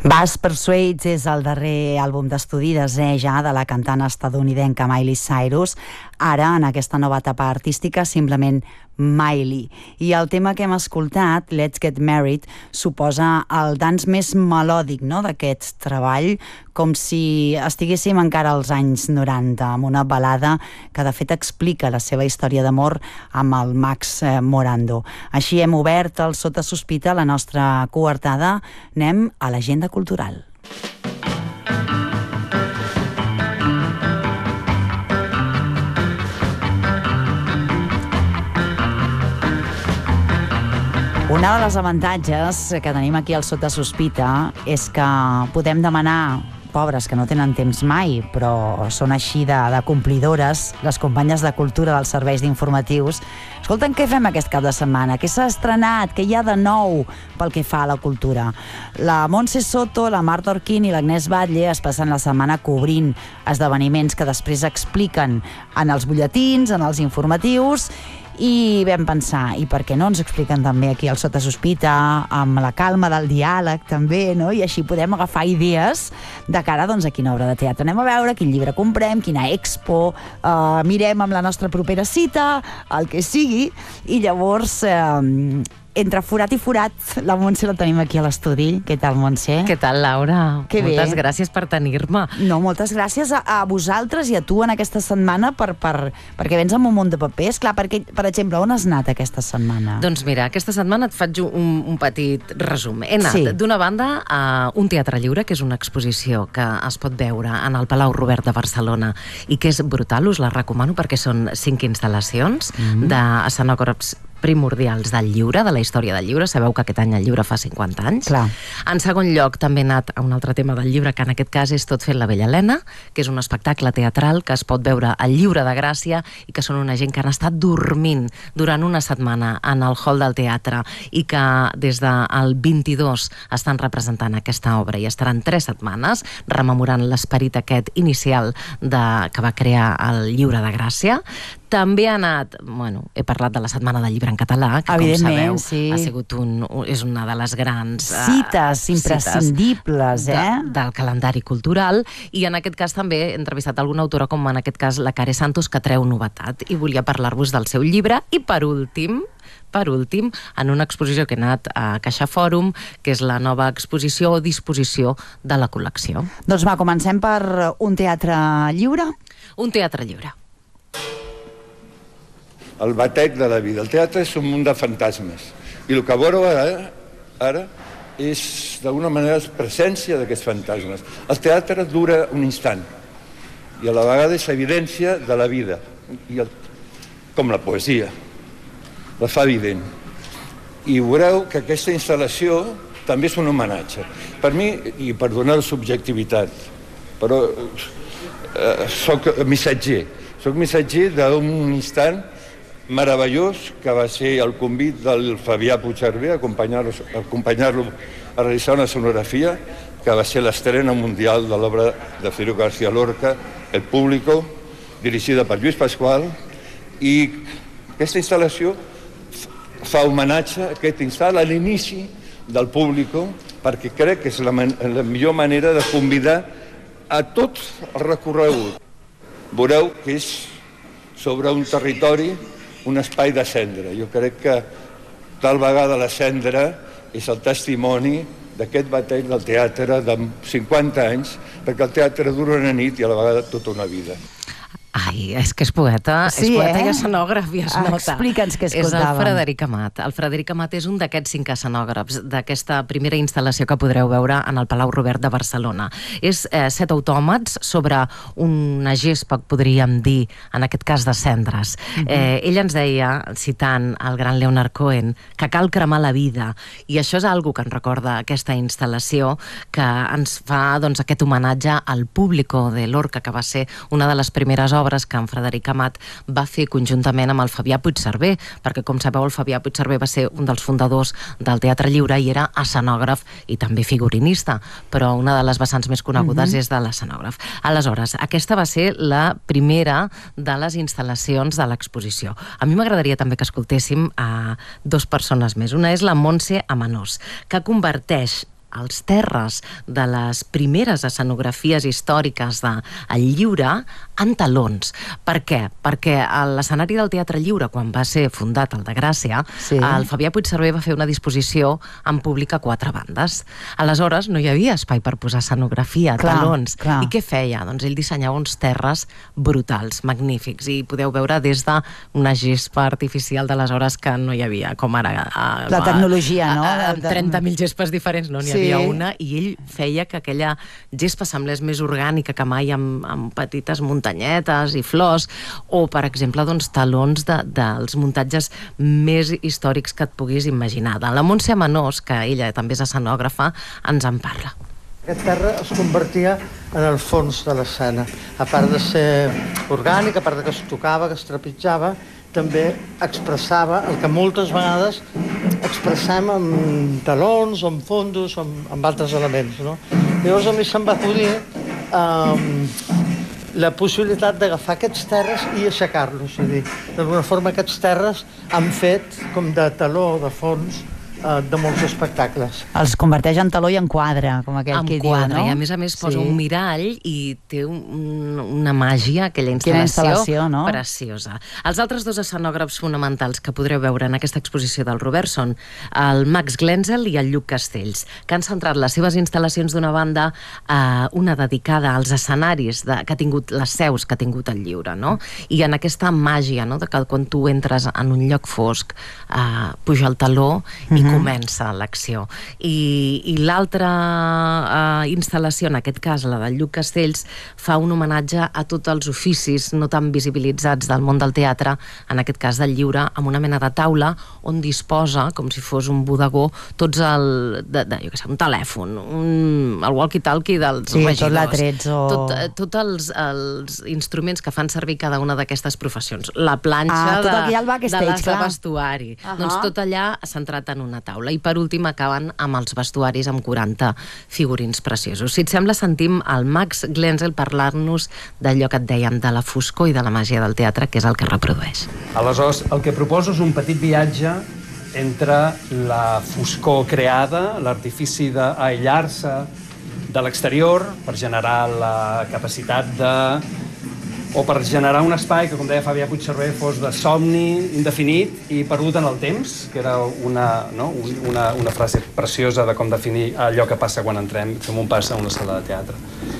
Buzz Persuades és el darrer àlbum d'estudi ja de la cantant estatunidenca Miley Cyrus, ara en aquesta nova etapa artística simplement Miley. I el tema que hem escoltat, Let's Get Married, suposa el dans més melòdic, no?, d'aquest treball, com si estiguéssim encara als anys 90, amb una balada que de fet explica la seva història d'amor amb el Max Morando. Així hem obert el Sota Sospita, la nostra coartada. Anem a l'agenda cultural. Una de les avantatges que tenim aquí al Sota Sospita és que podem demanar, pobres que no tenen temps mai, però són així de complidores, les companyes de cultura dels serveis d'informatius. Escolta'm, què fem aquest cap de setmana? Què s'ha estrenat? Què hi ha de nou pel que fa a la cultura? La Montse Soto, la Marta Orquín i l'Agnès Batlle es passen la setmana cobrint esdeveniments que després expliquen en els butlletins, en els informatius, i vam pensar, i per què no ens expliquen també aquí al Sota Sospita, amb la calma del diàleg també, no? I així podem agafar idees de cara, doncs, a quina obra de teatre anem a veure, quin llibre comprem, quina expo mirem amb la nostra propera cita, el que sigui, i llavors entre forat i forat, la Montse la tenim aquí a l'estudi. Què tal, Montse? Què tal, Laura? Que moltes gràcies per tenir-me. No, moltes gràcies a vosaltres i a tu en aquesta setmana perquè vens amb un munt de papers. Clar, perquè, per exemple, on has anat aquesta setmana? Doncs mira, aquesta setmana et faig un petit resum. He anat, d'una banda, a un teatre lliure, que és una exposició que es pot veure en el Palau Robert de Barcelona i que és brutal, us la recomano perquè són 5 instal·lacions d'escenògrafs primordials del lliure, de la història del lliure. Sabeu que aquest any el llibre fa 50 anys. Clar. En segon lloc, també he anat a un altre tema del llibre, que en aquest cas és Tot fent la Bella Helena, que és un espectacle teatral que es pot veure al Lliure de Gràcia i que són una gent que han estat dormint durant una setmana en el hall del teatre i que des del 22 estan representant aquesta obra i estaran 3 setmanes rememorant l'esperit aquest inicial que va crear el Lliure de Gràcia. També ha anat, he parlat de la Setmana del Llibre en català, que com sabeu ha sigut és una de les grans cites imprescindibles del calendari cultural, i en aquest cas també he entrevistat alguna autora, com en aquest cas la Care Santos, que treu novetat i volia parlar-vos del seu llibre. I per últim, en una exposició que he anat a Caixa Fòrum, que és la nova exposició o disposició de la col·lecció. Doncs va, comencem per un teatre lliure? Un teatre lliure. El batec de la vida. El teatre és un munt de fantasmes. I el que veureu ara és, d'alguna manera, la presència d'aquests fantasmes. El teatre dura un instant i a la vegada és evidència de la vida. Com la poesia. La fa evident. I veureu que aquesta instal·lació també és un homenatge. Per mi, i per donar subjectivitat, però soc missatger. Soc missatger d'un instant meravellós que va ser el convit del Fabià Puigcerver, acompanyar-lo a realitzar una sonografia que va ser l'estrena mundial de l'obra de Federico García Lorca, El Público, dirigida per Lluís Pasqual, i aquesta instal·lació fa homenatge a aquest instal·la a l'inici del Público, perquè crec que és la millor manera de convidar a tot el recorregut. Veureu que és sobre un territori, un espai de cendra. Jo crec que tal vegada la cendra és el testimoni d'aquest batec del teatre de 50 anys, perquè el teatre dura una nit i a la vegada tota una vida. Ai, és que és poeta, és poeta i escenògraf, i es nota. Explica'ns què escoltàvem. És el Frederic Amat. El Frederic Amat és un d'aquests 5 escenògrafs d'aquesta primera instal·lació que podreu veure en el Palau Robert de Barcelona. És 7 autòmats sobre una gespa, podríem dir, en aquest cas de cendres. Ell ens deia, citant el gran Leonard Cohen, que cal cremar la vida, i això és algo que ens recorda aquesta instal·lació, que ens fa aquest homenatge al Público de Lorca, que va ser una de les primeres obres que en Frederic Amat va fer conjuntament amb el Fabià Puigcerver, perquè, com sabeu, el Fabià Puigcerver va ser un dels fundadors del Teatre Lliure i era escenògraf i també figurinista, però una de les vessants més conegudes és de l'escenògraf. Aleshores, aquesta va ser la primera de les instal·lacions de l'exposició. A mi m'agradaria també que escoltéssim a 2 persones més. Una és la Montse Amanós, que converteix els terres de les primeres escenografies històriques del Lliure en talons. Per què? Perquè a l'escenari del Teatre Lliure, quan va ser fundat el de Gràcia, el Fabià Puigcerver va fer una disposició en públic a 4 bandes. Aleshores no hi havia espai per posar escenografia, talons. I què feia? Doncs ell dissenyava uns terres brutals, magnífics, i podeu veure des d'una gespa artificial d'aleshores que no hi havia, com ara... La tecnologia, no? Amb 30.000 gespes diferents, no n'hi havia una, i ell feia que aquella gespa semblés més orgànica que mai, amb petites muntanyetes i flors, o, per exemple, talons dels muntatges més històrics que et puguis imaginar. De la Montse Amanós, que ella també és escenògrafa, ens en parla. Aquest terra es convertia en el fons de l'escena. A part de ser orgànic, a part de que es tocava, que es trepitjava, també expressava el que moltes vegades expressem amb talons, o amb fondos, o amb altres elements, no? Llavors a mi se'm va acudir la possibilitat d'agafar aquests terres i aixecar-los. És a dir, d'alguna forma aquests terres han fet com de taló, de fons, de molts espectacles. Els converteix en taló i en quadre, com aquell que diu, no? I a més posa un mirall i té una màgia, aquella instal·lació no? Preciosa. Els altres 2 escenògrafs fonamentals que podreu veure en aquesta exposició del Robert són el Max Glenzel i el Lluc Castells, que han centrat les seves instal·lacions d'una banda, una dedicada als escenaris que ha tingut, les seus que ha tingut el Lliure, no? I en aquesta màgia, no?, de que quan tu entres en un lloc fosc, puja el taló i comença l'acció. I l'altra instal·lació, en aquest cas la del Lluc Castells, fa un homenatge a tots els oficis no tan visibilitzats del món del teatre, en aquest cas del Lliure, amb una mena de taula on disposa, com si fos un bodegó, tots un telèfon, el walkie-talkie dels regidors, tots els instruments que fan servir cada una d'aquestes professions, la planxa de vestuari, doncs tot allà centrat en una taula. I per últim acaben amb els vestuaris amb 40 figurins preciosos. Si et sembla, sentim el Max Glenzel parlar-nos d'allò que et dèiem, de la foscor i de la màgia del teatre, que és el que reprodueix. Aleshores, el que proposo és un petit viatge entre la foscor creada, l'artifici d'aïllar-se de l'exterior per generar la capacitat o per generar un espai que, com deia Fabià Puigcerver, fos de somni indefinit i perdut en el temps, que era una frase preciosa de com definir allò que passa quan entrem, fem un pas a una sala de teatre.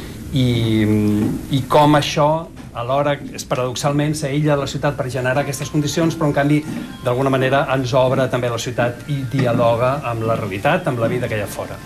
I com això, alhora, paradoxalment, s'aïlla la ciutat per generar aquestes condicions, però en canvi, d'alguna manera, ens obre també la ciutat i dialoga amb la realitat, amb la vida que hi ha fora.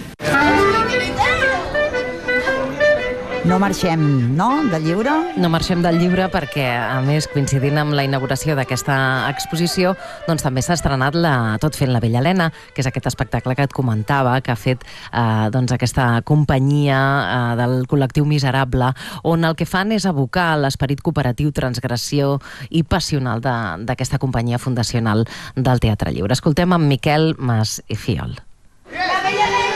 No marxem, no?, del Lliure? No marxem del Lliure perquè, a més, coincidint amb la inauguració d'aquesta exposició, doncs també s'ha estrenat Tot fent la Vella Helena, que és aquest espectacle que et comentava, que ha fet aquesta companyia del col·lectiu Miserable, on el que fan és abocar l'esperit cooperatiu, transgressió i passional d'aquesta companyia fundacional del Teatre Lliure. Escoltem amb Miquel Mas i Fiol. La Vella Helena!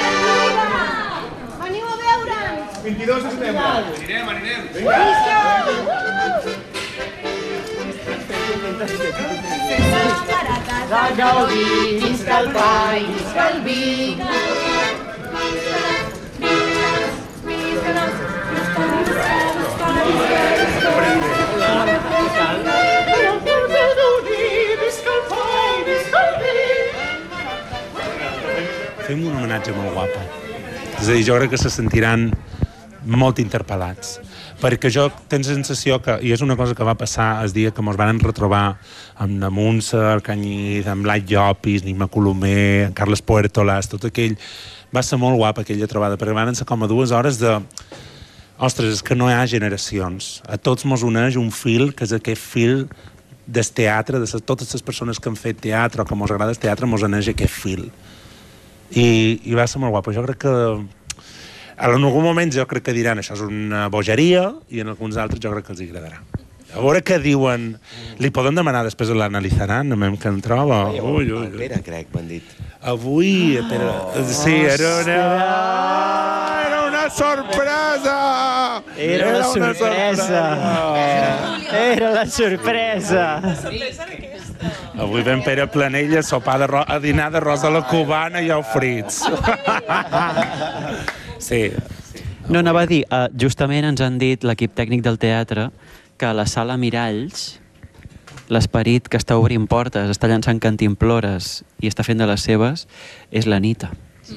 22 de setembre. Anirem. De Gaudí, visca el pa, visca el vi. Fem un homenatge molt guapa. És a dir, jo crec que se sentiran molt interpel·lats, perquè jo tenc la sensació que, i és una cosa que va passar el dia que ens van retrobar amb la Montse, el Canyís, amb l'Ai Llopis, Nima Colomer, en Carles Puertolas, tot aquell, va ser molt guapa aquella trobada, perquè van ser com a 2 hores de... Ostres, és que no hi ha generacions. A tots mos uneix un fil, que és aquest fil del teatre, de totes les persones que han fet teatre o que mos agrada el teatre, mos uneix aquest fil. I va ser molt guapa. Jo crec que en algun moment jo crec que diran això és una bogeria i en alguns altres jo crec que els agradarà. A veure què diuen. Li podem demanar, després l'analitzaran, a veure què en troba. El Pere, crec, m'han dit. Avui, sí, era una sorpresa! Era la sorpresa! Era la sorpresa! Avui ven Pere Planell a sopar a dinar d'arròs a la cubana i ous frits. Sí. No, anava a dir, justament ens han dit l'equip tècnic del teatre que a la sala Miralls l'esperit que està obrint portes, està llançant cantimplores i està fent de les seves, és l'Anita.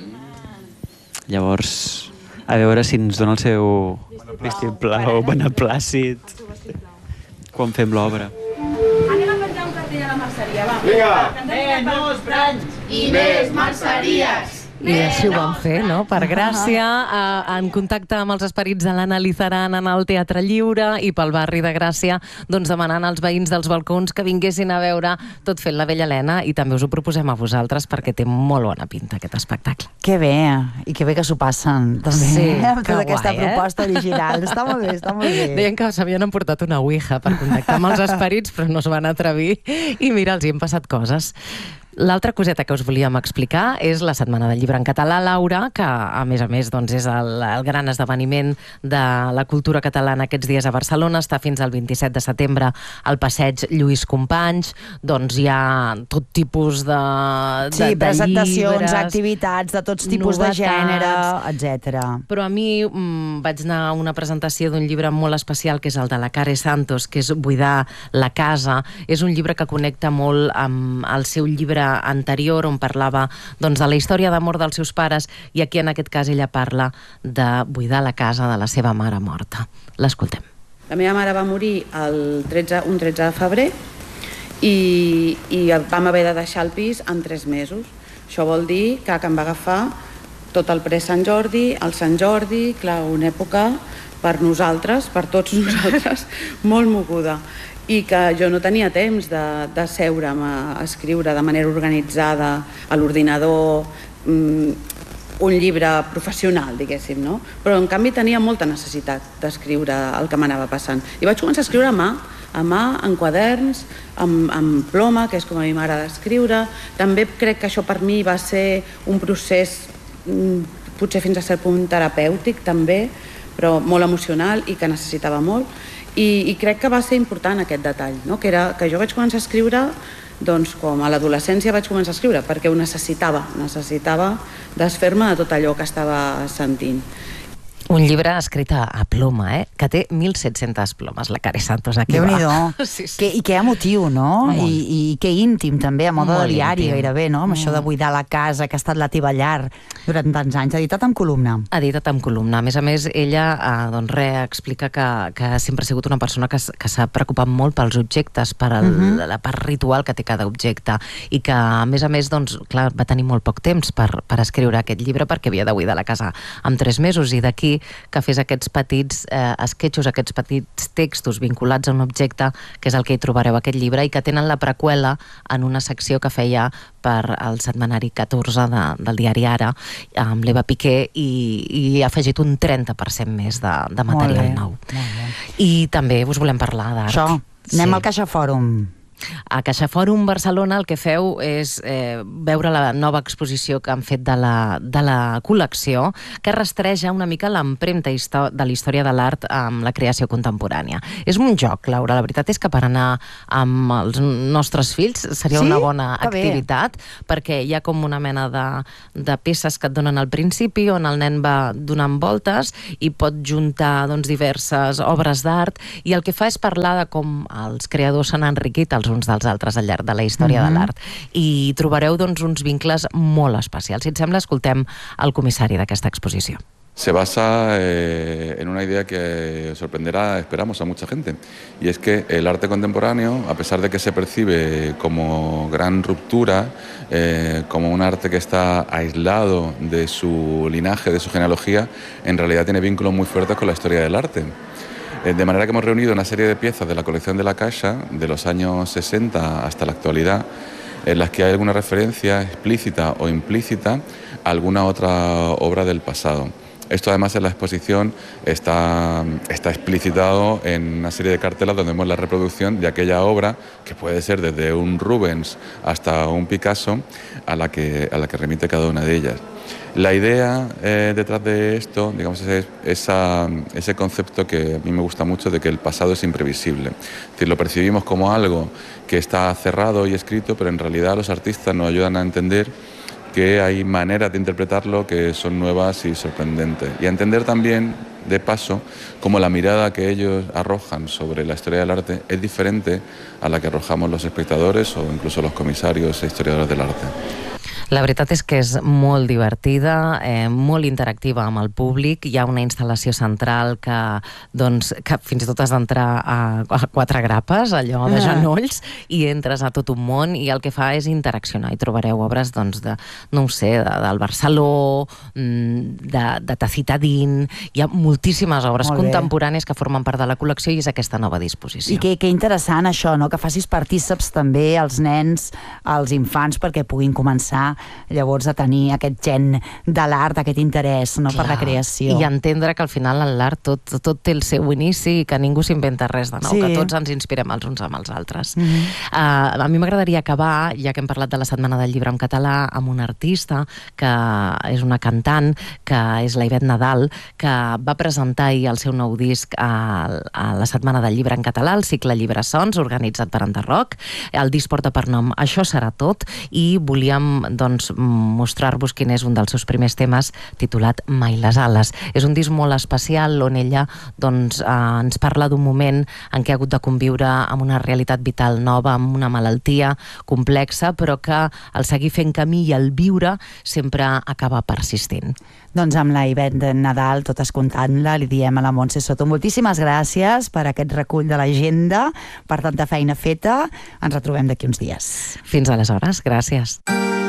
Llavors, a veure si ens dona el seu vistiplau, beneplàcit, quan fem l'obra. Anem a cantar un cartell a la merceria, va. Vinga! Menys branys i més merceries. I així ho vam fer, no? Per gràcia, en contacte amb els esperits de l'Anna Lizaran en el Teatre Lliure i pel barri de Gràcia, doncs demanant als veïns dels balcons que vinguessin a veure tot fent la Bella Helena, i també us ho proposem a vosaltres perquè té molt bona pinta aquest espectacle. Que bé, i que bé que s'ho passen també, Sí, amb que tota aquesta guai, proposta original. Està molt bé, està molt bé. Deien que s'havien emportat una ouija per contactar amb els esperits, però no es van atrevir i mira, els hi han passat coses. L'altra coseta que us volíem explicar és la Setmana del Llibre en Català, Laura, que a més doncs, és el gran esdeveniment de la cultura catalana aquests dies a Barcelona. Està fins al 27 de setembre al passeig Lluís Companys. Doncs hi ha tot tipus de presentacions, llibres, activitats de tots tipus de gènere, etc. Però a mi vaig anar a una presentació d'un llibre molt especial, que és el de la Care Santos, que és Buidar la casa. És un llibre que connecta molt amb el seu llibre anterior, on parlava doncs, de la història d'amor dels seus pares, i aquí en aquest cas ella parla de buidar la casa de la seva mare morta. L'escoltem. La meva mare va morir un 13 de febrer i vam haver de deixar el pis en 3 mesos. Això vol dir que em va agafar tot el pre-Sant Jordi, el Sant Jordi, clar, una època per nosaltres, per tots nosaltres, molt moguda. I que jo no tenia temps de seure'm a escriure de manera organitzada a l'ordinador un llibre professional, diguéssim, no? Però en canvi tenia molta necessitat d'escriure el que m'anava passant. I vaig començar a escriure a mà, en quaderns, amb ploma, que és com a mi m'agrada escriure. També crec que això per mi va ser un procés potser fins a cert punt terapèutic també, però molt emocional i que necessitava molt. I crec que va ser important aquest detall, no? Que jo vaig començar a escriure, doncs com a l'adolescència vaig començar a escriure, perquè ho necessitava desfer-me de tot allò que estava sentint. Un llibre escrit a ploma, que té 1.700 plomes, la Care Santos, aquí va. Déu-n'hi-do. Sí. I que emotiu, no? I que íntim, també, a mode de diari, gairebé, no? Amb això de buidar la casa, que ha estat la teva llar durant tants anys. Editat amb columna. Editat amb columna. A més, ella explica que sempre ha sigut una persona que s'ha preocupat molt pels objectes, per la part ritual que té cada objecte, i que, a més, doncs, clar, va tenir molt poc temps per escriure aquest llibre, perquè havia de buidar la casa en 3 mesos, i d'aquí que fes aquests petits esquetxos, aquests petits textos vinculats a un objecte, que és el que hi trobareu aquest llibre, i que tenen la preqüela en una secció que feia per al setmanari 14 del diari Ara, amb l'Eva Piqué, i ha afegit un 30% més de material nou. I també us volem parlar d'art. Això, anem al Caixa Fòrum. A Caixa Fòrum Barcelona el que feu és veure la nova exposició que han fet de la col·lecció, que rastreja una mica l'empremta de la història de l'art amb la creació contemporània. És un joc, Laura, la veritat és que per anar amb els nostres fills seria una bona activitat, perquè hi ha com una mena de peces que et donen al principi, on el nen va donant voltes i pot juntar diverses obres d'art, i el que fa és parlar de com els creadors s'han enriquit els uns dels altres al llarg de la història de l'art. I trobareu uns vincles molt especials. Si et sembla, escoltem el comissari d'aquesta exposició. Se basa en una idea que sorprenderá, esperamos, a mucha gente. Y es que el arte contemporáneo, a pesar de que se percibe como gran ruptura, como un arte que está aislado de su linaje, de su genealogía, en realidad tiene vínculos muy fuertes con la historia del arte. De manera que hemos reunido una serie de piezas de la colección de la Caixa, de los años 60 hasta la actualidad, en las que hay alguna referencia explícita o implícita a alguna otra obra del pasado. Esto además en la exposición está explicitado en una serie de cartelas donde vemos la reproducción de aquella obra, que puede ser desde un Rubens hasta un Picasso, a la que remite cada una de ellas. La idea detrás de esto, digamos, es ese concepto que a mí me gusta mucho de que el pasado es imprevisible. Es decir, lo percibimos como algo que está cerrado y escrito, pero en realidad los artistas nos ayudan a entender que hay maneras de interpretarlo que son nuevas y sorprendentes. Y a entender también, de paso, cómo la mirada que ellos arrojan sobre la historia del arte es diferente a la que arrojamos los espectadores o incluso los comisarios e historiadores del arte. La veritat és que és molt divertida, molt interactiva amb el públic. Hi ha una instal·lació central que fins i tot has d'entrar a 4 grapes, allò de genolls, i entres a tot un món i el que fa és interaccionar. I trobareu obres, del Barceló, de Tacitadín. Hi ha moltíssimes obres contemporànies que formen part de la col·lecció i és aquesta nova disposició. I que interessant això, que facis partíceps també als nens, als infants, perquè puguin començar llavors a tenir aquest gen de l'art, aquest interès per la creació. I entendre que al final en l'art tot té el seu inici i que ningú s'inventa res de nou, que tots ens inspirem els uns amb els altres. A mi m'agradaria acabar, ja que hem parlat de la Setmana del Llibre en català, amb una artista que és una cantant, que és la Ivet Nadal, que va presentar ahir el seu nou disc a la Setmana del Llibre en català, el cicle Llibresons, organitzat per Enderroc. El disc porta per nom Això serà tot i volíem mostrar-vos quin és un dels seus primers temes, titulat Mai les ales. És un disc molt especial on ella ens parla d'un moment en què ha hagut de conviure amb una realitat vital nova, amb una malaltia complexa, però que al seguir fent camí i al viure sempre acaba persistint. Doncs amb la Ivet Nadal, tot escoltant-la, li diem a la Montse Soto moltíssimes gràcies per aquest recull de l'agenda, per tanta feina feta. Ens retrobem d'aquí uns dies. Fins aleshores, gràcies.